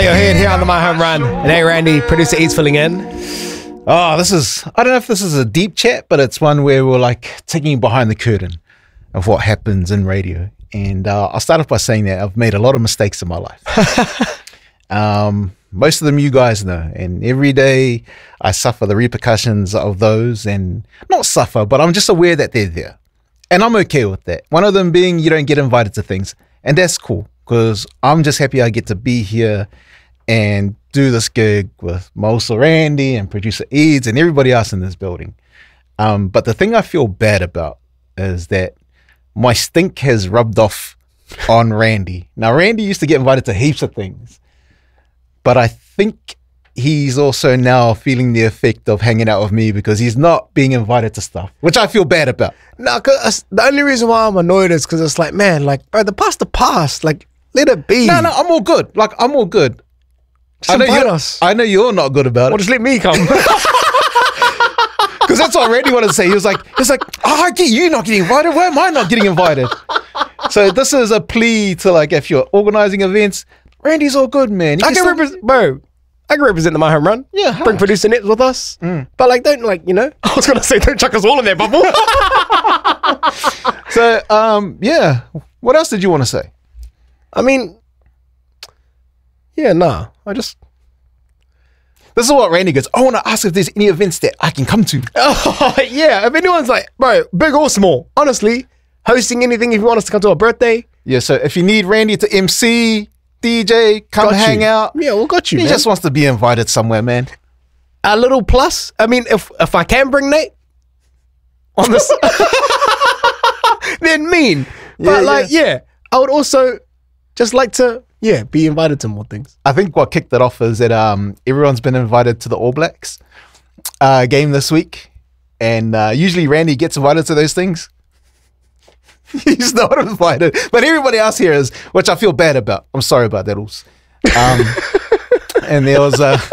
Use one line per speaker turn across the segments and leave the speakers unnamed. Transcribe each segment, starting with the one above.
you're here on the My Home Run. And hey, Randy, producer E's filling in.
Oh, I don't know if this is a deep chat, but it's one where we're like taking behind the curtain of what happens in radio. And I'll start off by saying that I've made a lot of mistakes in my life. Most of them you guys know. And every day I suffer the repercussions of those, and not suffer, but I'm just aware that they're there. And I'm okay with that. One of them being you don't get invited to things. And that's cool, because I'm just happy I get to be here and do this gig with Mosa Randy and producer Eads and everybody else in this building. But the thing I feel bad about is that my stink has rubbed off on Randy. Now, Randy used to get invited to heaps of things, but I think he's also now feeling the effect of hanging out with me because he's not being invited to stuff, which I feel bad about.
No, cause the only reason why I'm annoyed is because it's like, man, like, bro, the past, like, let it be.
No, I'm all good. Like, I'm all good. I know you're not good about it.
Well, just let me come.
Because that's what Randy wanted to say. He was like, oh, I get you not getting invited. Why am I not getting invited? So this is a plea to, like, if you're organizing events, Randy's all good, man.
I can represent the My Home Run.
Yeah.
Bring producer Nets with us. But, like, don't, like, you know, I was going to say, don't chuck us all in that bubble.
So, yeah. What else did you want to say?
I mean, yeah, nah. This is what
Randy goes, I want to ask if there's any events that I can come to.
Oh, yeah. If anyone's like, bro, big or small, honestly, hosting anything if you want us to come to a birthday.
Yeah, so if you need Randy to MC, DJ, come hang out.
Yeah, we got you,
He
man.
just wants to be invited somewhere, man.
A little plus. I mean, if I can bring Nate on this, then mean. But I would also just like to, be invited to more things.
I think what kicked it off is that everyone's been invited to the All Blacks game this week. And usually Randy gets invited to those things. He's not invited. But everybody else here is, which I feel bad about. I'm sorry about that, Oos. And there was a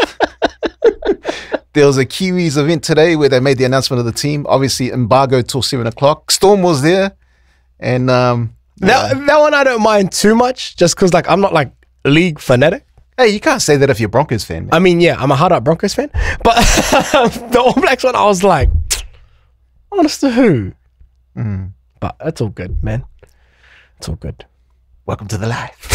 Kiwis event today where they made the announcement of the team. Obviously, embargo till 7 o'clock. Storm was there. And
that one I don't mind too much, just because like I'm not like league fanatic.
Hey, you can't say that if you're a Broncos fan, man.
I mean, yeah, I'm a hard-out Broncos fan. But the All Blacks one, I was like, honest to who? But it's all good, man. It's all good.
Welcome to the life.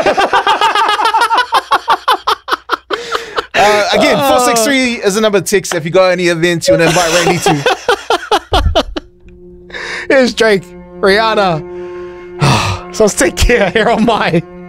Again, 463 is the number to text if you got any events you want to invite Randy to.
Here's Drake, Rihanna. So let's take care here on my